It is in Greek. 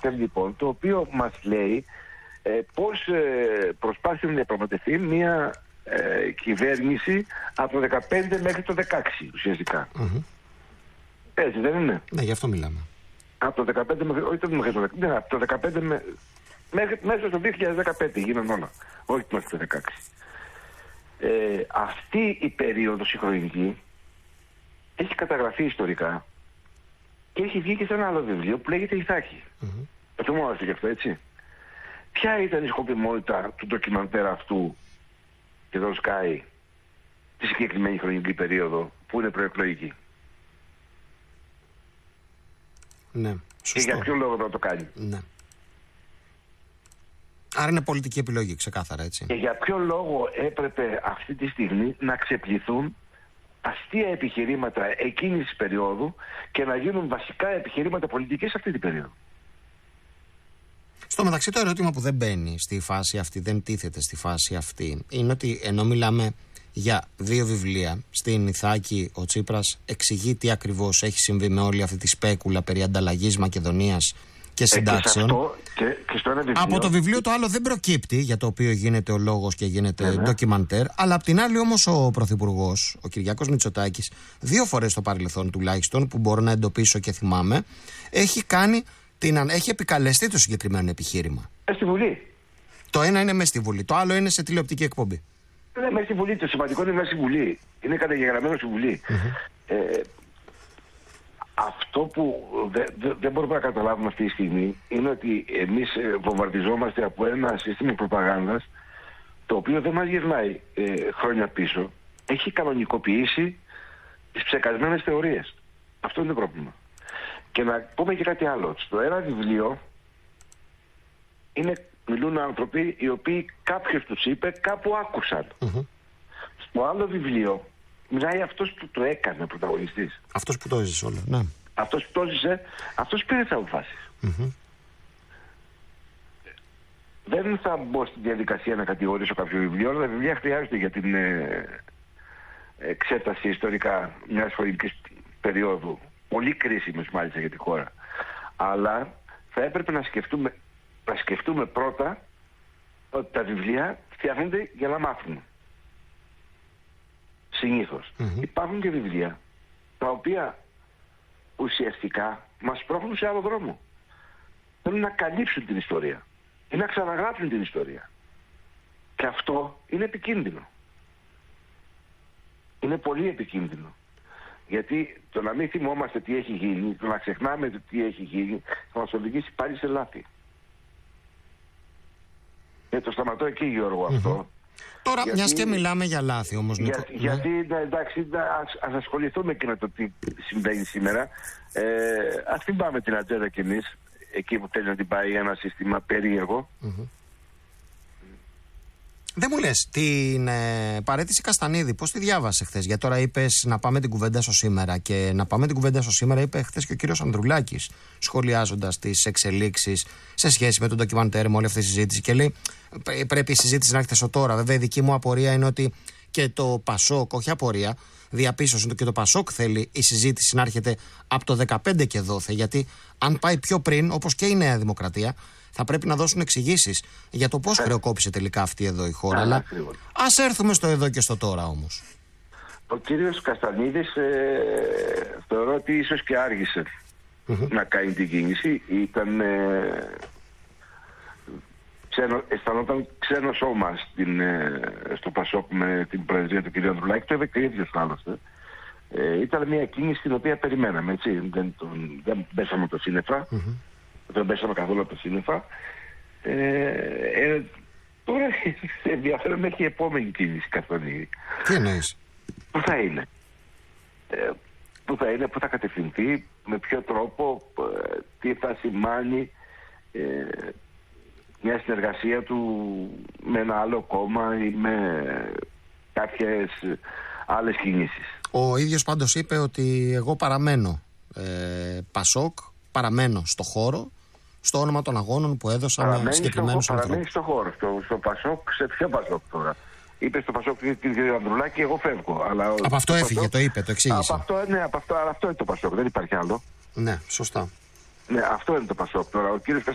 λοιπόν, το οποίο μας λέει πώς προσπάθησε να διαπραγματευτεί μια κυβέρνηση από το 2015 μέχρι το 2016 ουσιαστικά. Έτσι δεν είναι? Ναι, γι' αυτό μιλάμε. Από το 2015 μέχρι, όχι το 2015, ναι, από το 2015 μέσα στο 2015 γίνανε όλα, όχι μέχρι το 2016. Αυτή η περίοδος η χρονική έχει καταγραφεί ιστορικά και έχει βγει και σε ένα άλλο βιβλίο που λέγεται Ιθάκη. Το θυμόμαστε γι' αυτό, έτσι. Ποια ήταν η σκοπιμότητα του ντοκιμαντέρ αυτού και τον Sky τη συγκεκριμένη χρονική περίοδο που είναι προεκλογική? Ναι, σωστό. Και για ποιο λόγο να το κάνει? Ναι. Άρα είναι πολιτική επιλογή, ξεκάθαρα, έτσι. Και για ποιο λόγο έπρεπε αυτή τη στιγμή να ξεπληθούν αστεία επιχειρήματα εκείνης της περίοδου και να γίνουν βασικά επιχειρήματα πολιτικής αυτή την περίοδο? Στο μεταξύ, το ερώτημα που δεν μπαίνει στη φάση αυτή, δεν τίθεται στη φάση αυτή, είναι ότι ενώ μιλάμε για δύο βιβλία, στην Ιθάκη ο Τσίπρας εξηγεί τι ακριβώς έχει συμβεί με όλη αυτή τη σπέκουλα περί ανταλλαγής Μακεδονίας και συντάξεων. Και στο ένα βιβλίο, από το βιβλίο το άλλο δεν προκύπτει, για το οποίο γίνεται ο λόγος και γίνεται ντοκιμαντέρ, αλλά απ' την άλλη όμως ο Πρωθυπουργός, ο Κυριάκος Μητσοτάκης, 2 φορές στο παρελθόν τουλάχιστον, που μπορώ να εντοπίσω και θυμάμαι, έχει επικαλεστεί το συγκεκριμένο επιχείρημα. Στη Βουλή. Το ένα είναι μέσα στη Βουλή, το άλλο είναι σε τηλεοπτική εκπομπή. Είναι μέσα στη Βουλή, το σημαντικό είναι μέσα στη Βουλή. Είναι καταγεγραμμένο στη Βουλή. Αυτό που δεν μπορούμε να καταλάβουμε αυτή τη στιγμή είναι ότι εμείς βομβαρδιζόμαστε από ένα σύστημα προπαγάνδας το οποίο δεν μας γυρνάει χρόνια πίσω. Έχει κανονικοποιήσει τις ψεκασμένες θεωρίες. Αυτό είναι το πρόβλημα. Και να πούμε και κάτι άλλο. Στο ένα βιβλίο μιλούν άνθρωποι οι οποίοι κάποιος τους είπε, κάπου άκουσαν. Στο άλλο βιβλίο μιλάει αυτός που το έκανε πρωταγωνιστής. Αυτός που το έζησε όλο, ναι. Αυτός που το έζησε, αυτός πήρε τις αποφάσεις. Δεν θα μπω στη διαδικασία να κατηγορήσω κάποιο βιβλίο, αλλά τα βιβλία χρειάζονται για την εξέταση ιστορικά μιας χρονικής περίοδου. Πολύ κρίσιμες μάλιστα για τη χώρα. Αλλά θα έπρεπε να σκεφτούμε πρώτα ότι τα βιβλία φτιάχνονται για να μάθουμε. Συνήθως. Υπάρχουν και βιβλία τα οποία ουσιαστικά μας πρόχνουν σε άλλο δρόμο. Θέλουν να καλύψουν την ιστορία ή να ξαναγράψουν την ιστορία. Και αυτό είναι επικίνδυνο. Είναι πολύ επικίνδυνο. Γιατί το να μην θυμόμαστε τι έχει γίνει, το να ξεχνάμε το τι έχει γίνει, θα μας οδηγήσει πάλι σε λάθη. Το σταματώ εκεί, Γιώργο, αυτό. Τώρα, μιας και μιλάμε για λάθη όμως, Νίκο. Γιατί, εντάξει, ας ασχοληθούμε και με το τι συμβαίνει σήμερα. Ας την πάμε την ατζέντα κι εμείς, εκεί που θέλει να την πάει ένα σύστημα περίεργο. Δεν μου λες, την παραίτηση Καστανίδη, πώς τη διάβασε χθες? Γιατί τώρα είπες να πάμε την κουβέντα στο σήμερα. Και να πάμε την κουβέντα στο σήμερα είπε χθες και ο κύριος Ανδρουλάκης, σχολιάζοντας τις εξελίξεις σε σχέση με τον ντοκιμαντέρ, με όλη αυτή τη συζήτηση. Και λέει, πρέπει η συζήτηση να έρχεται στο τώρα. Βέβαια, η δική μου απορία είναι ότι και το Πασόκ, όχι απορία, διαπίστωση ότι και το Πασόκ θέλει η συζήτηση να έρχεται από το 2015 και δόθε. Γιατί αν πάει πιο πριν, όπως και η Νέα Δημοκρατία, θα πρέπει να δώσουν εξηγήσεις για το πώς χρεοκόπησε τελικά αυτή εδώ η χώρα. Αλλά ας έρθουμε στο εδώ και στο τώρα όμως. Ο κύριος Καστανίδης θεωρώ ότι ίσως και άργησε να κάνει την κίνηση. Αισθανόταν ξένο σώμα στο Πασόκ με την προεδρία του κ. Ανδρουλάκη. Το είπε και ίδιος άλλωστε. Ήταν μια κίνηση την οποία περιμέναμε, έτσι. Δεν πέσαμε το σύννεφα. Δεν πέσαμε καθόλου από το σύννεφα. Τώρα ενδιαφέρον έχει η επόμενη κίνηση Καστανίδη. Τι εννοείς? Πού θα είναι? Πού θα κατευθυνθεί, με ποιο τρόπο, τι θα σημάνει μια συνεργασία του με ένα άλλο κόμμα ή με κάποιες άλλες κινήσεις. Ο ίδιος πάντως είπε ότι εγώ παραμένω Πασόκ, παραμένω στο χώρο, στο όνομα των αγώνων που έδωσα με συγκεκριμένους ανθρώπους. Παραμένει στο χώρο, στο Πασόκ. Σε ποιο Πασόκ τώρα? Είπε στο Πασόκ κ. Ανδρουλάκη, εγώ φεύγω. Αλλά από αυτό έφυγε, Πασόκ, το είπε, το εξήγησε. Από αυτό είναι το Πασόκ, δεν υπάρχει άλλο. Ναι, σωστά. Ναι, αυτό είναι το Πασόκ τώρα. Ο κύριος